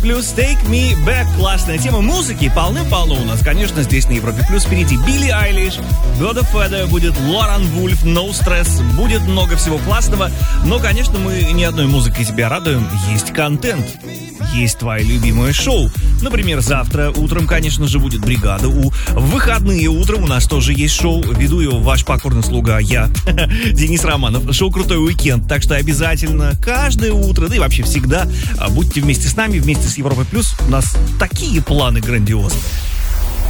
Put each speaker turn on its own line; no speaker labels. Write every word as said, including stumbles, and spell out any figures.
плюс Take Me Back. Классная тема музыки, полным-полно у нас. Конечно, здесь на Европе Плюс впереди Билли Айлиш, Bird of Feather, будет Лоран Вульф, No Stress. Будет много всего классного. Но, конечно, мы не одной музыкой тебя радуем. Есть контент. Есть твои любимые шоу. Например, завтра утром, конечно же, будет «Бригада У». В выходные утром у нас тоже есть шоу. Веду его ваш покорный слуга, я, Денис Романов. Шоу «Крутой уикенд». Так что обязательно каждое утро, да и вообще всегда будьте вместе с нами, вместе с Европой Плюс. У нас такие планы грандиозные.